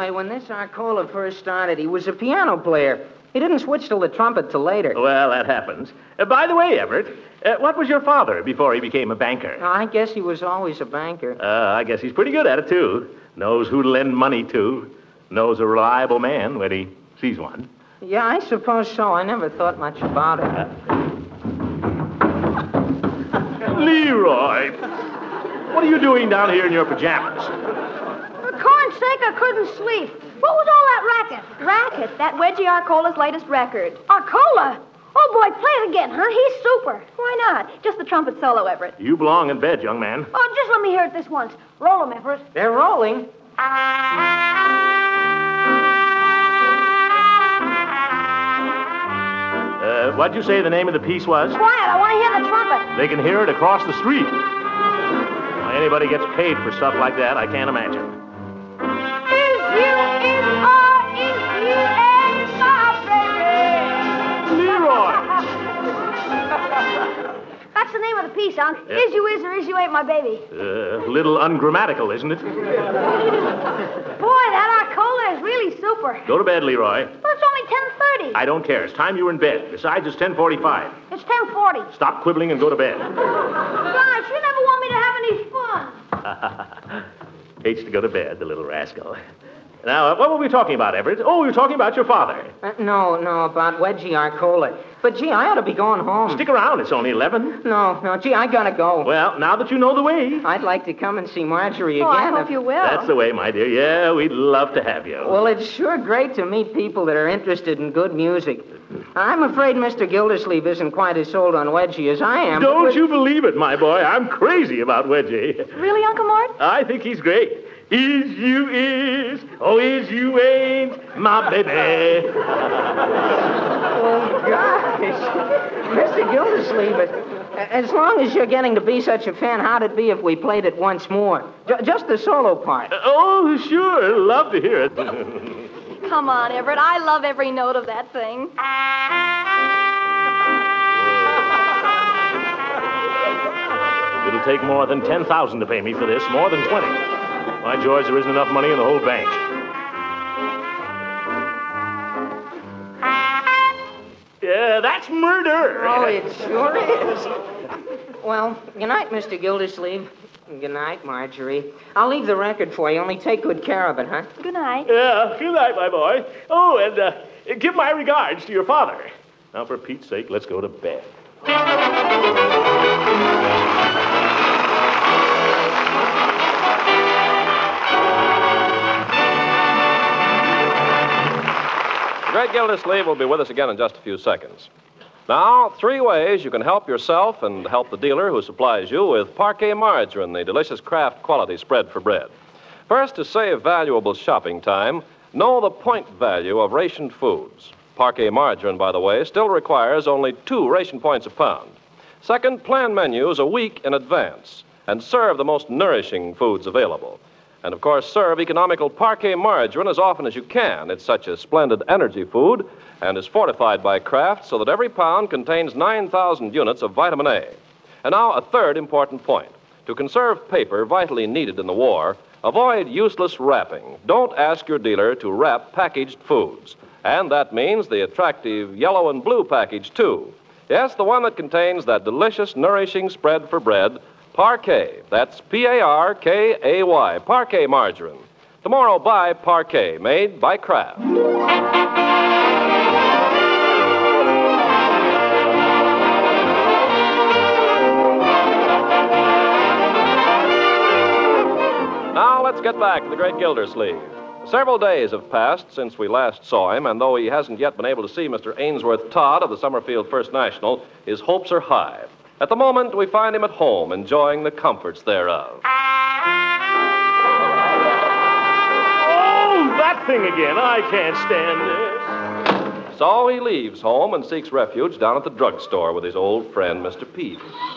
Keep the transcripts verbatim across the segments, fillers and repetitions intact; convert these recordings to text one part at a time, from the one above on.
way, when this Arcola first started, he was a piano player. He didn't switch to the trumpet till later. Well, that happens. Uh, by the way, Everett, uh, what was your father before he became a banker? Oh, I guess he was always a banker. Uh, I guess he's pretty good at it, too. Knows who to lend money to. Knows a reliable man when he sees one. Yeah, I suppose so. I never thought much about it. Uh, Leroy, what are you doing down here in your pajamas? For corn's sake, I couldn't sleep. What was all that racket? Racket? That Wedgie Arcola's latest record. Arcola? Oh, boy, play it again, huh? He's super. Why not? Just the trumpet solo, Everett. You belong in bed, young man. Oh, just let me hear it this once. Roll 'em, Everett. They're rolling. Uh, what'd you say the name of the piece was? Quiet, I want to hear the trumpet. They can hear it across the street. Why anybody gets paid for stuff like that, I can't imagine. Is you, is R, is you, and my baby. Leroy! That's the name of the piece, Unc. Yeah. Is you is or is you ain't my baby. Uh, a little ungrammatical, isn't it? Boy, that Arcola is really super. Go to bed, Leroy. But it's only ten thirty. I don't care. It's time you were in bed. Besides, it's ten forty-five. It's ten forty. Stop quibbling and go to bed. Gosh, you never want me to have any fun. Hates to go to bed, the little rascal. Now, uh, what were we talking about, Everett? Oh, we were talking about your father. Uh, no, no, about Wedgie Arcola. But, gee, I ought to be going home. Stick around. It's only eleven. No, no, gee, I gotta go. Well, now that you know the way. I'd like to come and see Marjorie Oh, again. I hope if... you will. That's the way, my dear. Yeah, we'd love to have you. Well, it's sure great to meet people that are interested in good music. I'm afraid Mister Gildersleeve isn't quite as sold on Wedgie as I am. Don't with... you believe it, my boy. I'm crazy about Wedgie. Really, Uncle Mort? I think he's great. Is you is, oh, is you ain't my baby. Oh, gosh. Mister Gildersleeve, as long as you're getting to be such a fan, how'd it be if we played it once more? J- just the solo part. Uh, oh, sure. Love to hear it. Come on, Everett. I love every note of that thing. It'll take more than ten thousand dollars to pay me for this, more than twenty. Why, George, there isn't enough money in the whole bank. Yeah, that's murder. Oh, it sure is. Well, good night, Mister Gildersleeve. Good night, Marjorie. I'll leave the record for you. Only take good care of it, huh? Good night. Yeah, good night, my boy. Oh, and uh, give my regards to your father. Now, for Pete's sake, let's go to bed. The great Gildersleeve will be with us again in just a few seconds. Now, three ways you can help yourself and help the dealer who supplies you with Parquet margarine, the delicious craft quality spread for bread. First, to save valuable shopping time, know the point value of rationed foods. Parquet margarine, by the way, still requires only two ration points a pound. Second, plan menus a week in advance and serve the most nourishing foods available. And, of course, serve economical Parquet margarine as often as you can. It's such a splendid energy food and is fortified by Kraft so that every pound contains nine thousand units of vitamin A. And now, a third important point. To conserve paper vitally needed in the war, avoid useless wrapping. Don't ask your dealer to wrap packaged foods. And that means the attractive yellow and blue package, too. Yes, the one that contains that delicious, nourishing spread for bread, Parquet. That's P A R K A Y, Parquet margarine. Tomorrow, buy Parquet, made by Kraft. Now, let's get back to the great Gildersleeve. Several days have passed since we last saw him, and though he hasn't yet been able to see Mister Ainsworth Todd of the Summerfield First National, his hopes are high. At the moment, we find him at home, enjoying the comforts thereof. Oh, that thing again. I can't stand this. So he leaves home and seeks refuge down at the drugstore with his old friend, Mister Peavy.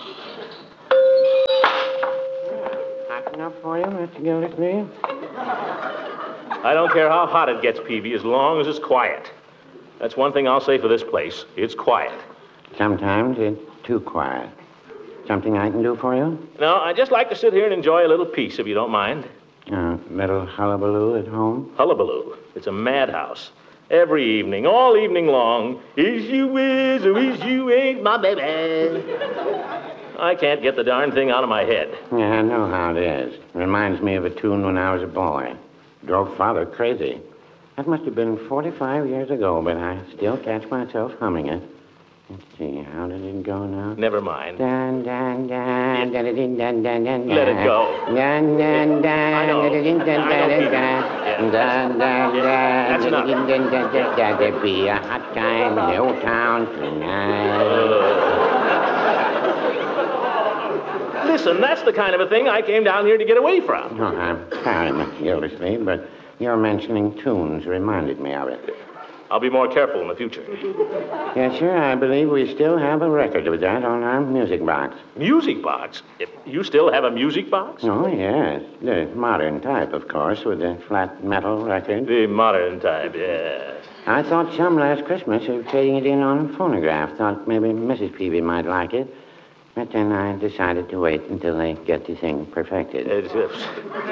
Hot enough for you, Mister Gildersleeve? I don't care how hot it gets, Peavy, as long as it's quiet. That's one thing I'll say for this place. It's quiet. Sometimes it's too quiet. Something I can do for you? No, I'd just like to sit here and enjoy a little peace, if you don't mind. Uh, little hullabaloo at home? Hullabaloo. It's a madhouse. Every evening, all evening long, is you is or is you ain't my baby. I can't get the darn thing out of my head. Yeah, I know how it is. Reminds me of a tune when I was a boy. Drove Father crazy. That must have been forty-five years ago, but I still catch myself humming it. Let's see, how did it go now? Never mind. Dun, dun, dun, dun, dun, dun, dun, dun, Let it go. Dun, dun, dun, I know. dun, dun, dun, I know, dun, Peter. dun, Yeah. dun, dun, Yeah, dun, that's enough. dun, dun, dun, dun, dun, There'll be a hot time in the old town tonight. Listen, that's the kind of a thing I came down here to get away from. Oh, I'm sorry, Mister Gildersleeve, but your mentioning tunes reminded me of it. I'll be more careful in the future. Yes, sir, I believe we still have a record of that on our music box. Music box? If you still have a music box? Oh, yes. The modern type, of course, with the flat metal record. The modern type, yes. I thought some last Christmas of trading it in on a phonograph. Thought maybe Missus Peavy might like it. But then I decided to wait until they get the thing perfected. It's, it's...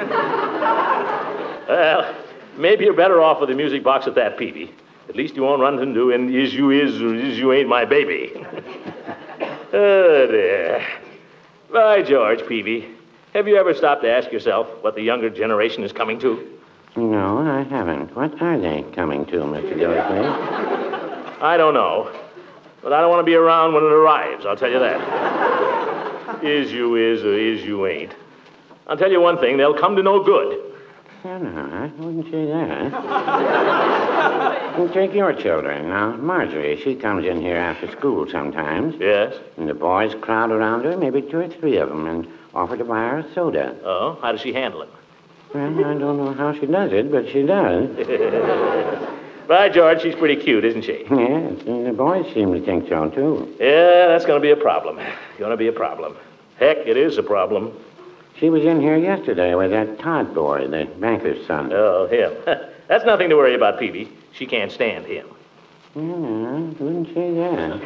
Well, maybe you're better off with the music box at that, Peavy. At least you won't run into an is you is or is you ain't my baby. Oh, dear. By George, Peavy, have you ever stopped to ask yourself what the younger generation is coming to? No, I haven't. What are they coming to, Mister Gildersleeve? I don't know. But I don't want to be around when it arrives, I'll tell you that. Is you is or is you ain't. I'll tell you one thing, they'll come to no good. No, no, I wouldn't say that. You take your children. Now, Marjorie, she comes in here after school sometimes. Yes? And the boys crowd around her, maybe two or three of them, and offer to buy her a soda. Oh, how does she handle it? Well, I don't know how she does it, but she does. By George, she's pretty cute, isn't she? Yes, and the boys seem to think so, too. Yeah, that's going to be a problem. Going to be a problem. Heck, it is a problem. She was in here yesterday with that Todd boy, the banker's son. Oh, him. That's nothing to worry about, Peavy. She can't stand him. Yeah, I wouldn't say that.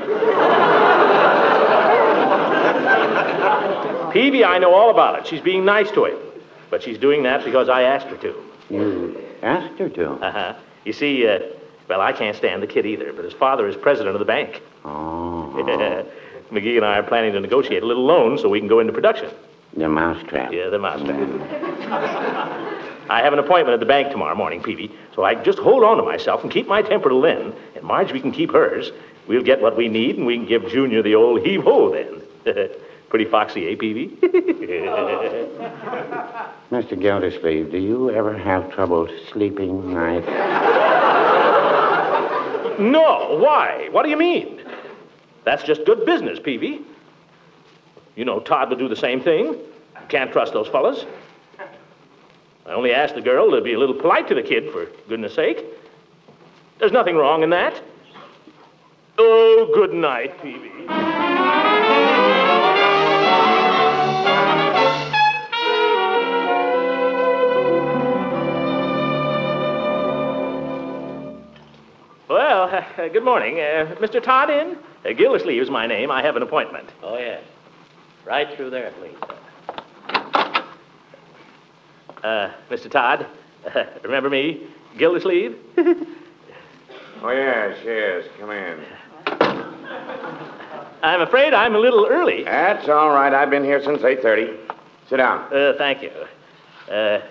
Peavy, I know all about it. She's being nice to him. But she's doing that because I asked her to. You asked her to? Uh-huh. You see, uh, well, I can't stand the kid either, but his father is president of the bank. Oh. McGee and I are planning to negotiate a little loan so we can go into production. The mousetrap. Yeah, the mousetrap. I have an appointment at the bank tomorrow morning, Peavy, so I just hold on to myself and keep my temper till then, and Marge, can keep hers. We'll get what we need, and we can give Junior the old heave-ho then. Pretty foxy, eh, Peavy? Mister Gildersleeve, do you ever have trouble sleeping nights? No, why? What do you mean? That's just good business, Peavy. You know Todd will do the same thing. Can't trust those fellas. I only asked the girl to be a little polite to the kid, for goodness sake. There's nothing wrong in that. Oh, good night, Peavy. Well, uh, good morning. Uh, Mister Todd in? Uh, Gildersleeve is my name. I have an appointment. Oh, yes. Right through there, please. Uh, Mister Todd, uh, remember me? Gildersleeve? Oh, yes, yes. Come in. I'm afraid I'm a little early. That's all right. I've been here since eight thirty. Sit down. Uh, thank you. Uh,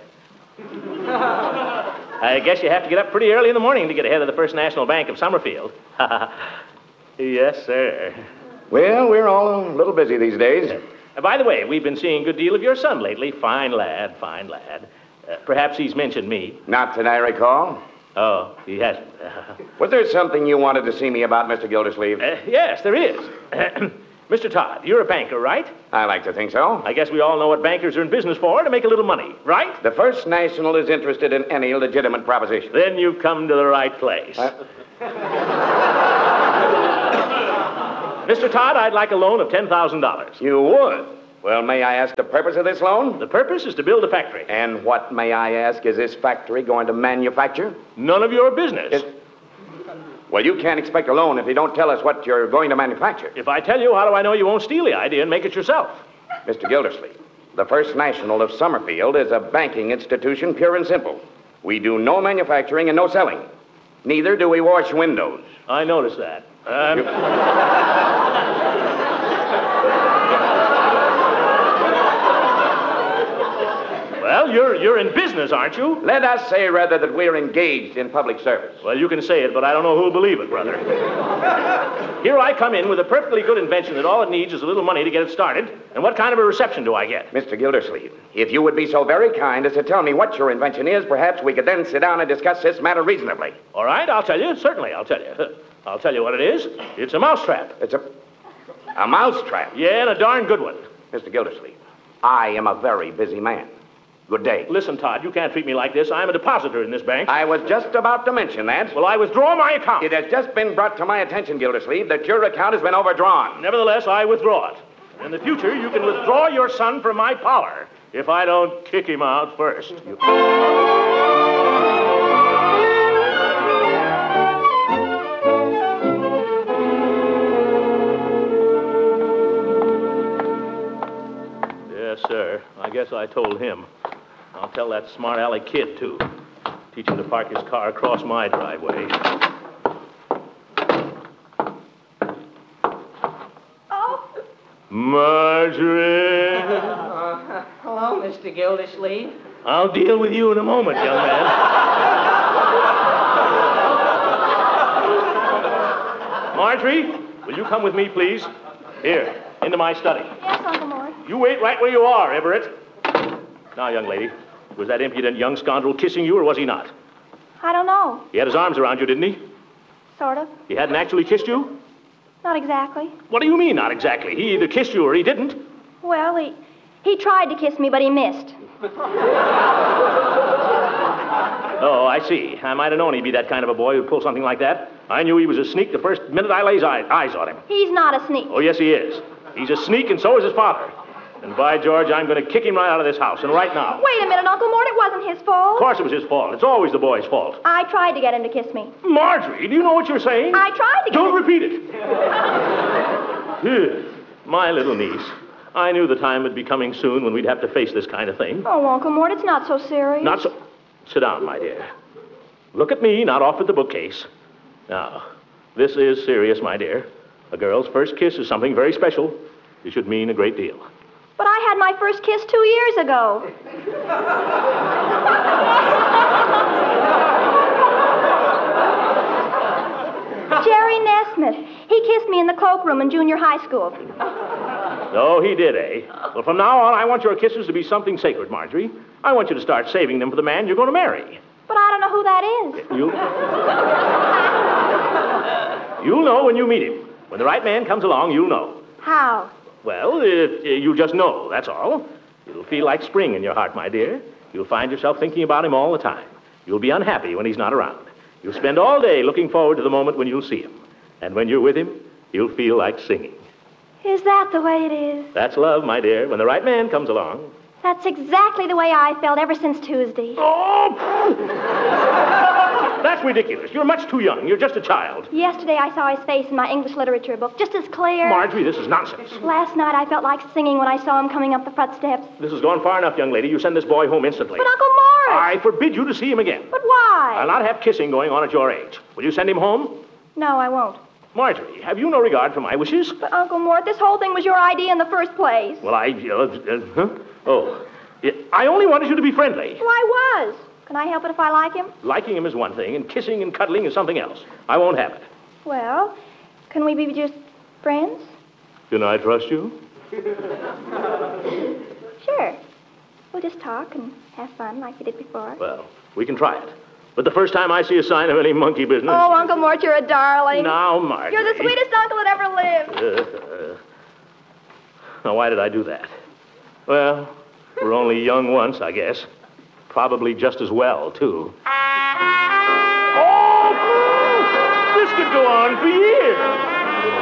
I guess you have to get up pretty early in the morning to get ahead of the First National Bank of Summerfield. Yes, sir. Well, we're all a little busy these days. Uh, by the way, we've been seeing a good deal of your son lately. Fine lad, fine lad. Uh, perhaps he's mentioned me. Not that I recall. Oh, he hasn't. Was there something you wanted to see me about, Mister Gildersleeve? Uh, yes, there is. Mister Todd, you're a banker, right? I like to think so. I guess we all know what bankers are in business for, to make a little money, right? The First National is interested in any legitimate proposition. Then you've come to the right place. Uh, Mister Todd, I'd like a loan of ten thousand dollars. You would? Well, may I ask the purpose of this loan? The purpose is to build a factory. And what, may I ask, is this factory going to manufacture? None of your business. It- Well, you can't expect a loan if you don't tell us what you're going to manufacture. If I tell you, how do I know you won't steal the idea and make it yourself? Mister Gildersleeve, The First National of Summerfield is a banking institution, pure and simple. We do no manufacturing and no selling. Neither do we wash windows. I noticed that. Um... Well, you're, you're in business, aren't you? Let us say, rather, that we're engaged in public service. Well, you can say it, but I don't know who'll believe it, brother. Here I come in with a perfectly good invention that all it needs is a little money to get it started. And what kind of a reception do I get? Mister Gildersleeve, if you would be so very kind as to tell me what your invention is, perhaps we could then sit down and discuss this matter reasonably. All right, I'll tell you. Certainly, I'll tell you. I'll tell you what it is. It's a mousetrap. It's a... a mousetrap? Yeah, and a darn good one. Mister Gildersleeve, I am a very busy man. Good day. Listen, Todd, you can't treat me like this. I'm a depositor in this bank. I was just about to mention that. Well, I withdraw my account. It has just been brought to my attention, Gildersleeve, that your account has been overdrawn. Nevertheless, I withdraw it. In the future, you can withdraw your son from my power if I don't kick him out first. You... Yes, sir. I guess I told him. I'll tell that smart aleck kid, too. Teach him to park his car across my driveway. Oh. Marjorie! Uh, hello, Mister Gildersleeve. I'll deal with you in a moment, young man. Marjorie, will you come with me, please? Here, into my study. Yes, Uncle Mort. You wait right where you are, Everett. Now, young lady, was that impudent young scoundrel kissing you, or was he not? I don't know. He had his arms around you, didn't he? Sort of. He hadn't actually kissed you? Not exactly. What do you mean, not exactly? He either kissed you or he didn't. Well, he he tried to kiss me, but he missed. Oh, I see. I might have known he'd be that kind of a boy who'd pull something like that. I knew he was a sneak the first minute I laid eyes on him. He's not a sneak. Oh, yes, he is. He's a sneak, and so is his father. And by George, I'm going to kick him right out of this house, and right now. Wait a minute, Uncle Mort. It wasn't his fault. Of course it was his fault. It's always the boy's fault. I tried to get him to kiss me. Marjorie, do you know what you're saying? I tried to get Don't him... repeat it. Here, my little niece. I knew the time would be coming soon when we'd have to face this kind of thing. Oh, Uncle Mort, it's not so serious. Not so... Sit down, my dear. Look at me, not off at the bookcase. Now, this is serious, my dear. A girl's first kiss is something very special. It should mean a great deal. But I had my first kiss two years ago. Jerry Nesmith. He kissed me in the cloakroom in junior high school. Oh, he did, eh? Well, from now on, I want your kisses to be something sacred, Marjorie. I want you to start saving them for the man you're going to marry. But I don't know who that is. You... You'll know when you meet him. When the right man comes along, you'll know. How? Well, it, uh, you just know, that's all. It'll feel like spring in your heart, my dear. You'll find yourself thinking about him all the time. You'll be unhappy when he's not around. You'll spend all day looking forward to the moment when you'll see him. And when you're with him, you'll feel like singing. Is that the way it is? That's love, my dear, when the right man comes along. That's exactly the way I felt ever since Tuesday. Oh! That's ridiculous. You're much too young. You're just a child. Yesterday I saw his face in my English literature book, just as clear. Marjorie, this is nonsense. Last night I felt like singing when I saw him coming up the front steps. This has gone far enough, young lady. You send this boy home instantly. But Uncle Morris! I forbid you to see him again. But why? I'll not have kissing going on at your age. Will you send him home? No, I won't. Marjorie, have you no regard for my wishes? But Uncle Mort, this whole thing was your idea in the first place. Well, I... Uh, uh, huh? Oh. Yeah, I only wanted you to be friendly. Well, I was. Can I help it if I like him? Liking him is one thing, and kissing and cuddling is something else. I won't have it. Well, can we be just friends? Can I trust you? Sure. We'll just talk and have fun like we did before. Well, we can try it. But the first time I see a sign of any monkey business... Oh, Uncle Mort, you're a darling. Now, Marjorie... You're the sweetest uncle that ever lived. Uh, uh, now, why did I do that? Well, we're only young once, I guess. Probably just as well, too. Oh! This could go on for years.